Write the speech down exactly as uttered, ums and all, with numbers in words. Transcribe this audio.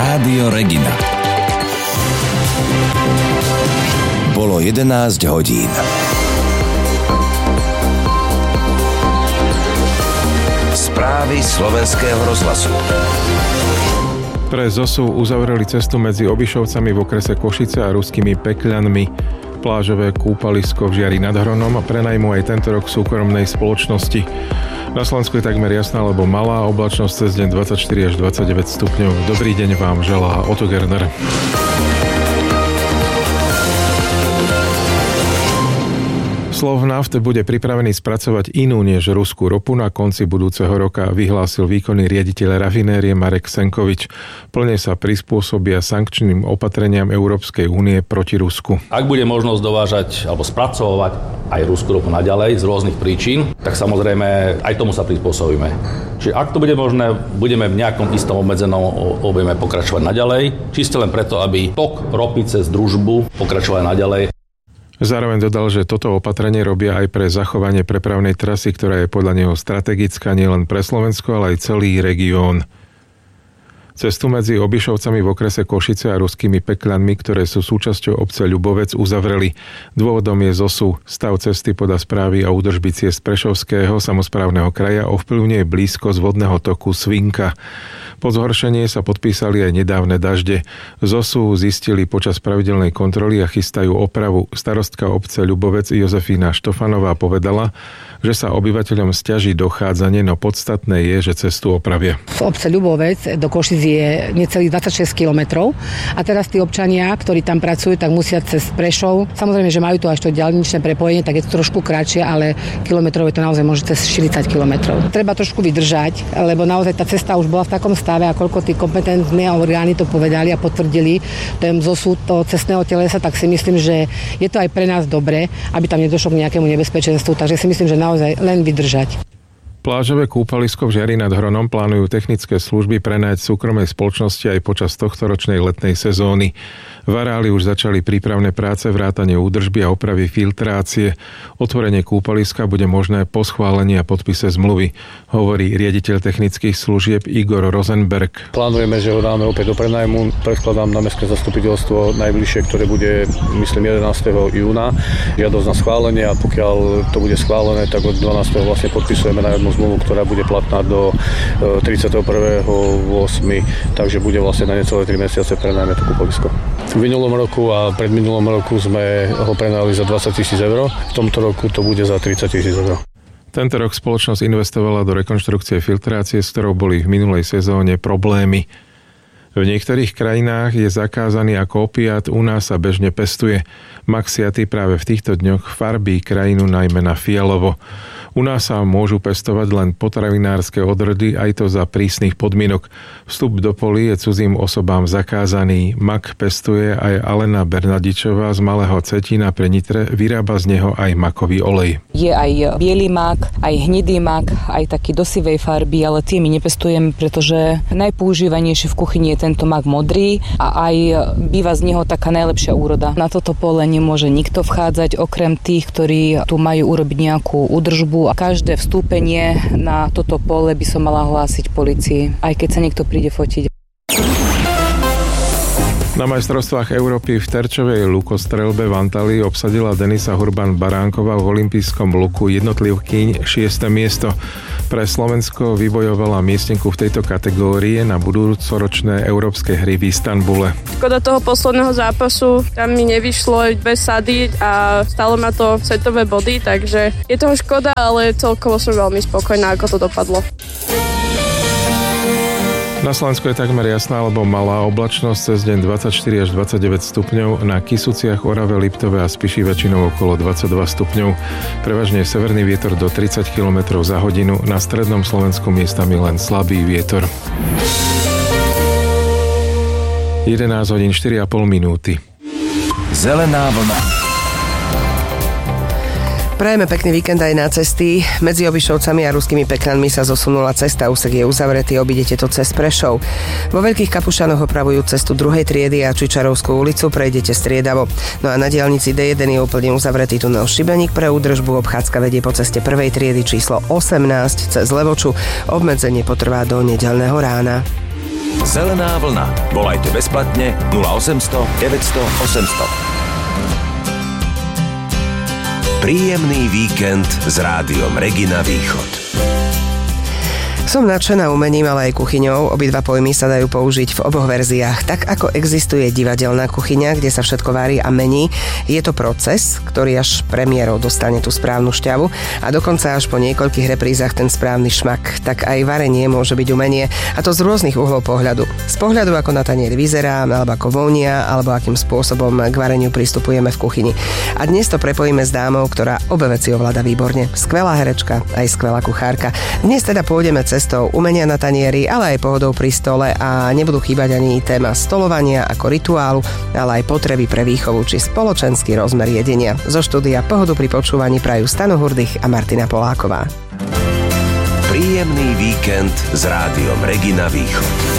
Rádio Regina. Bolo jedenásť hodín. Správy slovenského rozhlasu. Pre Zosu uzavreli cestu medzi Obišovcami v okrese Košice a Ruskými Pekľanmi. Plážové kúpalisko v Žiari nad Hronom a prenajmu aj tento rok súkromnej spoločnosti. Na Slovensku je takmer jasná alebo malá oblačnosť, cez deň dvadsaťštyri až dvadsaťdeväť stupňov. Dobrý deň vám želá Otto Gerner. Slovnaft bude pripravený spracovať inú než ruskú ropu na konci budúceho roka, vyhlásil výkonný riaditeľ rafinérie Marek Senkovič. Plne sa prispôsobia sankčným opatreniam Európskej únie proti Rusku. Ak bude možnosť dovážať alebo spracovať aj ruskú ropu naďalej z rôznych príčin, tak samozrejme aj tomu sa prispôsobíme. Čiže ak to bude možné, budeme v nejakom istom obmedzenom objeme pokračovať naďalej, čisto len preto, aby tok ropy cez družbu pokračoval naďalej. Zároveň dodal, že toto opatrenie robia aj pre zachovanie prepravnej trasy, ktorá je podľa neho strategická nielen pre Slovensko, ale aj celý región. Cestu medzi Obišovcami v okrese Košice a Ruskými Pekľanmi, ktoré sú súčasťou obce Ľubovec, uzavreli. Dôvodom je Zosu. Stav cesty podľa správy a údržby ciest Prešovského samosprávneho kraja ovplyvňuje blízko z vodného toku Svinka. Po zhoršenie sa podpísali aj nedávne dažde. Zosu zistili počas pravidelnej kontroly a chystajú opravu. Starostka obce Ľubovec Jozefína Štofanová povedala, že sa obyvateľom sťaží dochádzanie, no podstatné je, že cestu opravia. Z obce Ľubovec do Košic je necelých dvadsaťšesť kilometrov a teraz tí občania, ktorí tam pracujú, tak musia cez Prešov. Samozrejme, že majú tu až to diaľničné prepojenie, tak je to trošku kratšie, ale kilometrov je to naozaj môže cez štyridsať kilometrov. Treba trošku vydržať, lebo naozaj tá cesta už bola v takom stave, a koľko tí kompetentné orgány to povedali a potvrdili ten zosud toho cestného telesa, tak si myslím, že je to aj pre nás dobre, aby tam nedošlo k nejakému nebezpečenstvu, takže si myslím, že naozaj len vydržať. Plážové kúpalisko v Žiari nad Hronom plánujú technické služby prenajať súkromnej spoločnosti aj počas tohtoročnej letnej sezóny. V areáli už začali prípravné práce, vrátane údržby a opravy filtrácie. Otvorenie kúpaliska bude možné po schválení a podpise zmluvy, hovorí riaditeľ technických služieb Igor Rosenberg. Plánujeme, že ho dáme opäť do prenajmu. Predkladám na mestské zastupiteľstvo najbližšie, ktoré bude, myslím, jedenásteho júna. Žiadosť na schválenie, a pokiaľ to bude schválené, tak od dvanásteho vlastne podpisujeme na jednu zmluvu, ktorá bude platná do tridsiateho prvého ôsmeho Takže bude vlastne na necelé tri mesiace prenajme to kúpalisko. V minulom roku a pred minulom roku sme ho prenajali za dvadsať tisíc eur. V tomto roku to bude za tridsať tisíc eur. Tento rok spoločnosť investovala do rekonštrukcie filtrácie, s ktorou boli v minulej sezóne problémy. V niektorých krajinách je zakázaný ako opiát, u nás sa bežne pestuje. Maxiaty práve v týchto dňoch farbí krajinu najmä na fialovo. U nás sa môžu pestovať len potravinárske odrody, aj to za prísnych podmienok. Vstup do polí je cudzím osobám zakázaný. Mak pestuje aj Alena Bernadičová z Malého Cetína pri Nitre, vyrába z neho aj makový olej. Je aj biely mak, aj hnedý mak, aj taký do sivej farby, ale tie my nepestujeme, pretože najpoužívanejší v kuchyni je tento mak modrý a aj býva z neho taká najlepšia úroda. Na toto pole nemôže nikto vchádzať, okrem tých, ktorí tu majú urobiť nejakú údržbu, a každé vstúpenie na toto pole by som mala hlásiť polícii, aj keď sa niekto príde fotiť. Na majstrovstvách Európy v terčovej lukostrelbe v Antalii obsadila Denisa Hurban-Baránková v olympijskom luku jednotlivkyň šieste miesto. Pre Slovensko vybojovala miestenku v tejto kategórii na budúcoročné európske hry v Istanbule. Škoda toho posledného zápasu, tam mi nevyšlo bez sady a stále ma to setové body, takže je toho škoda, ale celkovo som veľmi spokojná, ako to dopadlo. Na Slovensku je takmer jasná alebo malá oblačnosť, cez deň dvadsaťštyri až dvadsaťdeväť stupňov, na Kysuciach, Orave, Liptove a Spiši väčšinou okolo dvadsaťdva stupňov. Prevažne severný vietor do tridsať kilometrov za hodinu, na strednom Slovensku miestami len slabý vietor. jedenásť hodín štyri a pol minúty. Zelená vlna. Prajeme pekný víkend aj na cesty. Medzi Obišovcami a Ruskými Pekľanmi sa zosunula cesta, úsek je uzavretý, obídete to cez Prešov. Vo Veľkých Kapušanoch opravujú cestu druhej triedy a Čičarovskú ulicu prejdete striedavo. No a na diaľnici dé jeden je úplne uzavretý tunel Šibeník pre údržbu, obchádzka vedie po ceste prvej triedy číslo osemnásť cez Levoču. Obmedzenie potrvá do nedeľného rána. Zelená vlna. Volajte bezplatne nula osemsto deväťsto osemsto. Príjemný víkend s rádiom Regina Východ. Som nadšená umením, ale aj kuchyňou. Obidva pojmy sa dajú použiť v oboch verziách. Tak ako existuje divadelná kuchyňa, kde sa všetko varí a mení, je to proces, ktorý až premiérou dostane tú správnu šťavu a dokonca až po niekoľkých reprízach ten správny šmak. Tak aj varenie môže byť umenie, a to z rôznych uhlov pohľadu. Z pohľadu, ako na tanier vyzerá, alebo ako vonia, alebo akým spôsobom k vareniu pristupujeme v kuchyni. A dnes to prepojíme s dámou, ktorá obe veci ovláda výborne. Skvelá herečka, aj skvelá kuchárka. Dnes teda pôjdeme cez cestou umenia na tanieri, ale aj pohodou pri stole a nebudú chýbať ani téma stolovania ako rituálu, ale aj potreby pre výchovu či spoločenský rozmer jedenia. Zo štúdia Pohodu pri počúvaní prajú Stano Hurdych a Martina Poláková. Príjemný víkend s rádiom Regina Východ.